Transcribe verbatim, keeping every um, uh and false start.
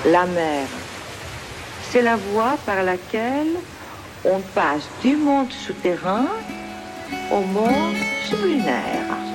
La mer, c'est la voie par laquelle on passe du monde souterrain au monde sublunaire.